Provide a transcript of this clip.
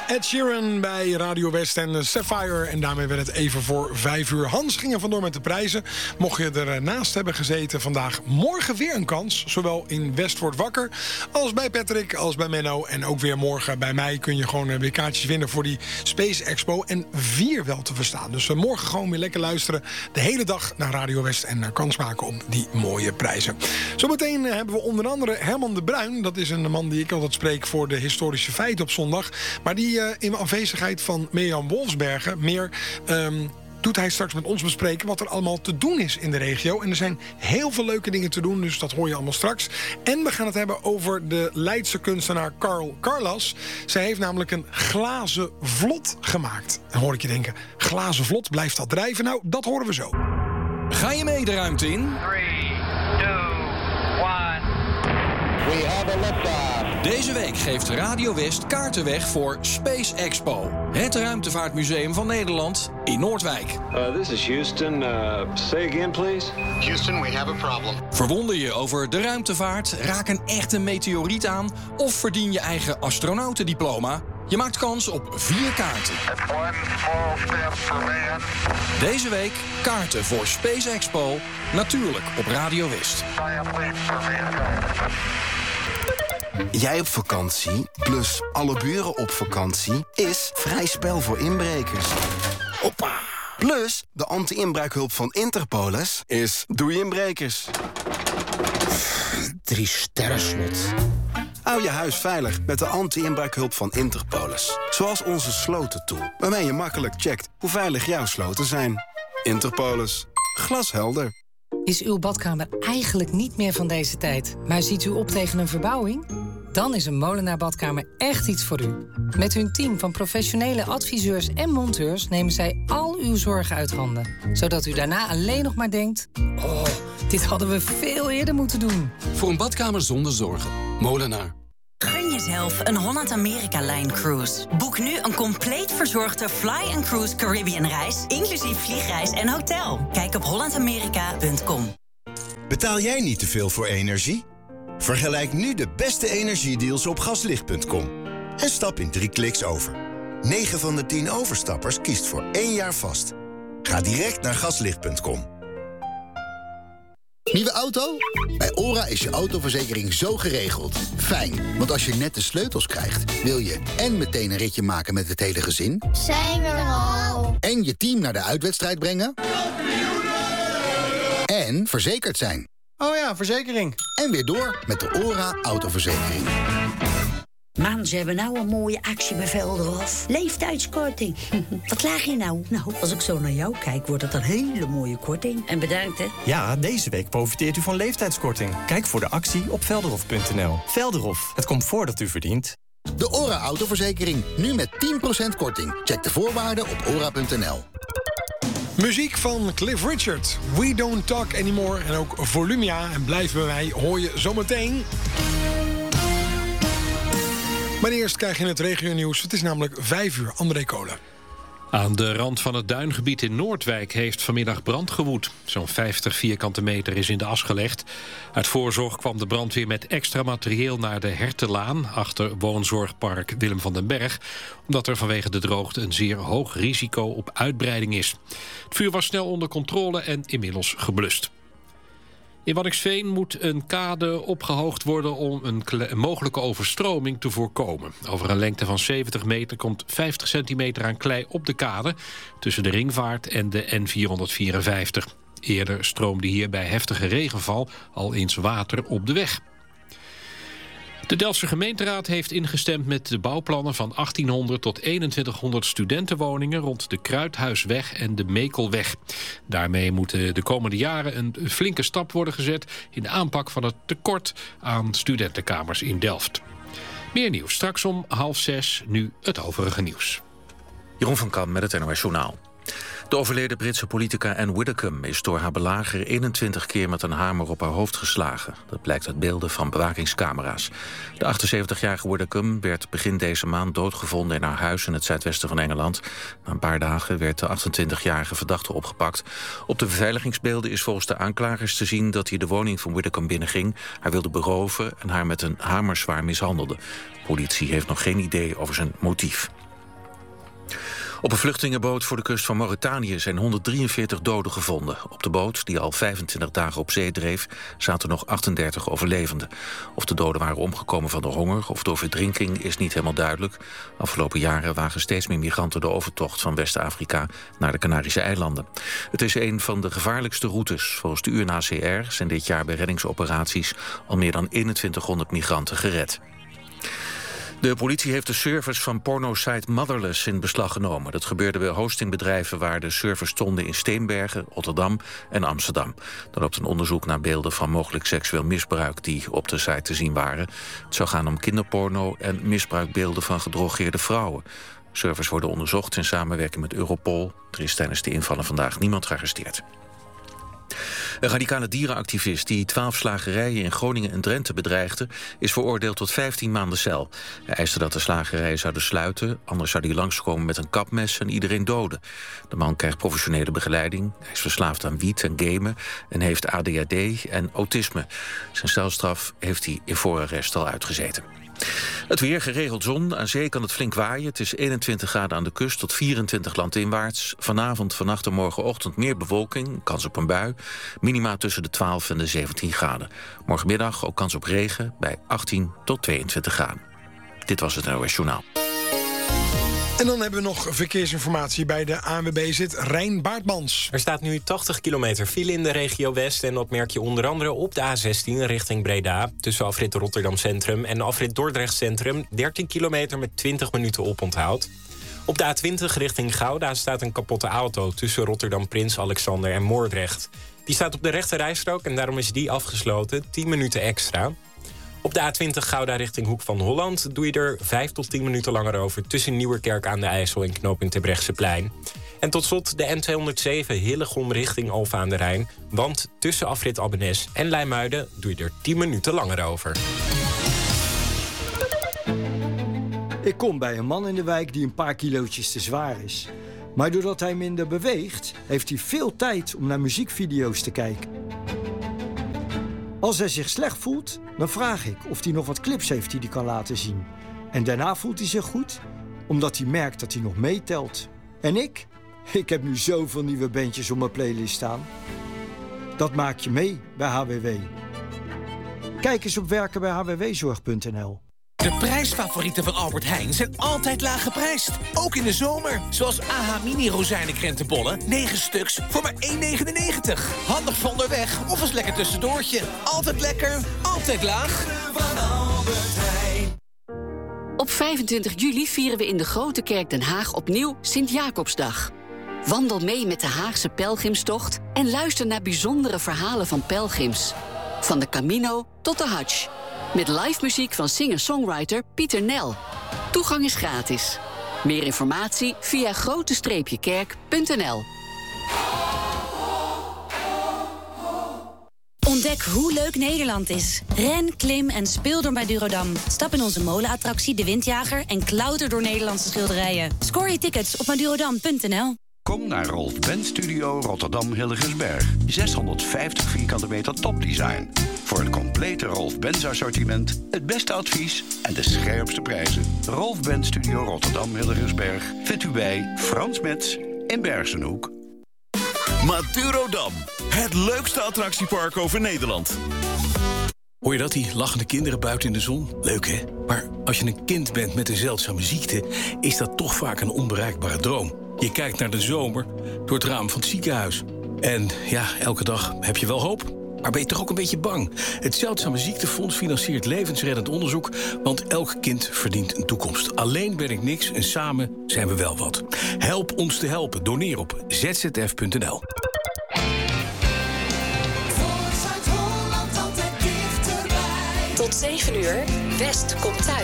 Ed Sheeran bij Radio West en Sapphire. En daarmee werd het even voor 5 uur. Hans ging er vandoor met de prijzen. Mocht je ernaast hebben gezeten vandaag, morgen weer een kans. Zowel in West wordt wakker als bij Patrick, als bij Menno. En ook weer morgen bij mij kun je gewoon weer kaartjes winnen voor die Space Expo. En 4 wel te verstaan. Dus morgen gewoon weer lekker luisteren. De hele dag naar Radio West en kans maken op die mooie prijzen. Zometeen hebben we onder andere Herman de Bruin. Dat is een man die ik altijd spreek voor de historische feiten op zondag. Maar die in afwezigheid van Mirjam Wolfsbergen doet hij straks met ons bespreken wat er allemaal te doen is in de regio. En er zijn heel veel leuke dingen te doen, dus dat hoor je allemaal straks. En we gaan het hebben over de Leidse kunstenaar Carl Carlas. Zij heeft namelijk een glazen vlot gemaakt. Dan hoor ik je denken, glazen vlot, blijft dat drijven? Nou, dat horen we zo. Ga je mee de ruimte in? 3, 2, 1. We have a liftoff. Deze week geeft Radio West kaarten weg voor Space Expo. Het ruimtevaartmuseum van Nederland in Noordwijk. This is Houston. Say again, please. Houston, we have a problem. Verwonder je over de ruimtevaart? Raak een echte meteoriet aan? Of verdien je eigen astronautendiploma? Je maakt kans op 4 kaarten. Deze week kaarten voor Space Expo. Natuurlijk op Radio West. Jij op vakantie, plus alle buren op vakantie, is vrij spel voor inbrekers. Hoppa! Plus, de anti-inbraakhulp van Interpolis is doei inbrekers. 3 sterren slot. Hou je huis veilig met de anti-inbraakhulp van Interpolis. Zoals onze slotentool, waarmee je makkelijk checkt hoe veilig jouw sloten zijn. Interpolis. Glashelder. Is uw badkamer eigenlijk niet meer van deze tijd, maar ziet u op tegen een verbouwing? Dan is een Molenaar Badkamer echt iets voor u. Met hun team van professionele adviseurs en monteurs nemen zij al uw zorgen uit handen. Zodat u daarna alleen nog maar denkt, oh, dit hadden we veel eerder moeten doen. Voor een badkamer zonder zorgen. Molenaar. Gun jezelf een Holland-Amerika-Line-cruise. Boek nu een compleet verzorgde Fly & Cruise Caribbean-reis, inclusief vliegreis en hotel. Kijk op hollandamerika.com. Betaal jij niet te veel voor energie? Vergelijk nu de beste energiedeals op gaslicht.com. En stap in 3 kliks over. 9 van de 10 overstappers kiest voor 1 jaar vast. Ga direct naar gaslicht.com. Nieuwe auto? Bij OHRA is je autoverzekering zo geregeld. Fijn, want als je net de sleutels krijgt, wil je en meteen een ritje maken met het hele gezin. Zijn we er al? En je team naar de uitwedstrijd brengen. En verzekerd zijn. Oh ja, verzekering. En weer door met de OHRA autoverzekering. Man, ze hebben nou een mooie actie bij Velderhof. Leeftijdskorting. Wat laag je nou? Nou, als ik zo naar jou kijk, wordt het een hele mooie korting. En bedankt, hè. Ja, deze week profiteert u van leeftijdskorting. Kijk voor de actie op velderhof.nl. Velderhof, het comfort dat u verdient. De OHRA autoverzekering, nu met 10% korting. Check de voorwaarden op ora.nl. Muziek van Cliff Richard. We Don't Talk Anymore. En ook Volumia. En blijf bij mij, hoor je zometeen. Maar eerst krijg je het regionieuws. Het is namelijk 5 uur. André Kolen. Aan de rand van het duingebied in Noordwijk heeft vanmiddag brand gewoed. Zo'n 50 vierkante meter is in de as gelegd. Uit voorzorg kwam de brandweer met extra materieel naar de Hertelaan, achter woonzorgpark Willem van den Berg, omdat er vanwege de droogte een zeer hoog risico op uitbreiding is. Het vuur was snel onder controle en inmiddels geblust. In Waddinxveen moet een kade opgehoogd worden om een mogelijke overstroming te voorkomen. Over een lengte van 70 meter komt 50 centimeter aan klei op de kade tussen de Ringvaart en de N454. Eerder stroomde hier bij heftige regenval al eens water op de weg. De Delftse gemeenteraad heeft ingestemd met de bouwplannen van 1800 tot 2100 studentenwoningen rond de Kruithuisweg en de Mekelweg. Daarmee moeten de komende jaren een flinke stap worden gezet in de aanpak van het tekort aan studentenkamers in Delft. Meer nieuws straks om 5:30, nu het overige nieuws. Jeroen van Kam met het NOS Journaal. De overleden Britse politica Anne Widdecombe is door haar belager 21 keer met een hamer op haar hoofd geslagen. Dat blijkt uit beelden van bewakingscamera's. De 78-jarige Widdecombe werd begin deze maand doodgevonden in haar huis in het zuidwesten van Engeland. Na een paar dagen werd de 28-jarige verdachte opgepakt. Op de beveiligingsbeelden is volgens de aanklagers te zien dat hij de woning van Widdecombe binnenging, haar wilde beroven en haar met een hamer zwaar mishandelde. De politie heeft nog geen idee over zijn motief. Op een vluchtelingenboot voor de kust van Mauritanië zijn 143 doden gevonden. Op de boot, die al 25 dagen op zee dreef, zaten nog 38 overlevenden. Of de doden waren omgekomen van de honger of door verdrinking is niet helemaal duidelijk. Afgelopen jaren wagen steeds meer migranten de overtocht van West-Afrika naar de Canarische eilanden. Het is een van de gevaarlijkste routes. Volgens de UNHCR zijn dit jaar bij reddingsoperaties al meer dan 2100 migranten gered. De politie heeft de servers van pornosite Motherless in beslag genomen. Dat gebeurde bij hostingbedrijven waar de servers stonden in Steenbergen, Rotterdam en Amsterdam. Er loopt een onderzoek naar beelden van mogelijk seksueel misbruik die op de site te zien waren. Het zou gaan om kinderporno en misbruikbeelden van gedrogeerde vrouwen. Servers worden onderzocht in samenwerking met Europol. Er is tijdens de invallen vandaag niemand gearresteerd. Een radicale dierenactivist die 12 slagerijen in Groningen en Drenthe bedreigde, is veroordeeld tot 15 maanden cel. Hij eiste dat de slagerijen zouden sluiten, anders zou hij langskomen met een kapmes en iedereen doden. De man krijgt professionele begeleiding, hij is verslaafd aan wiet en gamen en heeft ADHD en autisme. Zijn celstraf heeft hij in voorarrest al uitgezeten. Het weer, geregeld zon. Aan zee kan het flink waaien. Het is 21 graden aan de kust tot 24 landinwaarts. Vanavond, vannacht en morgenochtend meer bewolking. Kans op een bui. Minima tussen de 12 en de 17 graden. Morgenmiddag ook kans op regen bij 18 tot 22 graden. Dit was het NOS Journaal. En dan hebben we nog verkeersinformatie bij de ANWB zit Rijn Baartmans. Er staat nu 80 kilometer file in de regio West en dat merk je onder andere op de A16 richting Breda. Tussen afrit Rotterdam Centrum en afrit Dordrecht Centrum 13 kilometer met 20 minuten oponthoud. Op de A20 richting Gouda staat een kapotte auto tussen Rotterdam Prins Alexander en Moordrecht. Die staat op de rechte rijstrook en daarom is die afgesloten, 10 minuten extra. Op de A20 Gouda richting Hoek van Holland doe je er 5 tot 10 minuten langer over tussen Nieuwerkerk aan de IJssel en knooppunt Terbrechtseplein. En tot slot de N207 Hillegom richting Alphen aan de Rijn. Want tussen afrit Abbenes en Leimuiden doe je er 10 minuten langer over. Ik kom bij een man in de wijk die een paar kilootjes te zwaar is. Maar doordat hij minder beweegt, heeft hij veel tijd om naar muziekvideo's te kijken. Als hij zich slecht voelt, dan vraag ik of hij nog wat clips heeft die hij kan laten zien. En daarna voelt hij zich goed, omdat hij merkt dat hij nog meetelt. En ik heb nu zoveel nieuwe bandjes op mijn playlist staan. Dat maak je mee bij HWW. Kijk eens op werkenbijhwwzorg.nl. De prijsfavorieten van Albert Heijn zijn altijd laag geprijsd. Ook in de zomer. Zoals AH Mini rozijnenkrentenbollen. 9 stuks voor maar €1,99. Handig van onderweg of als lekker tussendoortje. Altijd lekker, altijd laag. Op 25 juli vieren we in de Grote Kerk Den Haag opnieuw Sint-Jacobsdag. Wandel mee met de Haagse pelgrimstocht en luister naar bijzondere verhalen van pelgrims. Van de Camino tot de Hadj. Met live muziek van singer-songwriter Pieter Nel. Toegang is gratis. Meer informatie via grote-kerk.nl. Ontdek hoe leuk Nederland is. Ren, klim en speel door Madurodam. Stap in onze molenattractie De Windjager en klauter door Nederlandse schilderijen. Scoor je tickets op madurodam.nl. Kom naar Rolf Benz Studio Rotterdam Hillegersberg. 650 vierkante meter topdesign. Voor het complete Rolf Benz assortiment, het beste advies en de scherpste prijzen. Rolf Benz Studio Rotterdam Hillegersberg vindt u bij Frans Metz in Bergenhoek. Madurodam, het leukste attractiepark over Nederland. Hoor je dat, die lachende kinderen buiten in de zon? Leuk, hè? Maar als je een kind bent met een zeldzame ziekte, is dat toch vaak een onbereikbare droom. Je kijkt naar de zomer door het raam van het ziekenhuis. En ja, elke dag heb je wel hoop. Maar ben je toch ook een beetje bang? Het Zeldzame Ziektefonds financiert levensreddend onderzoek, want elk kind verdient een toekomst. Alleen ben ik niks en samen zijn we wel wat. Help ons te helpen. Doneer op zzf.nl. Tot 7 uur, West komt thuis.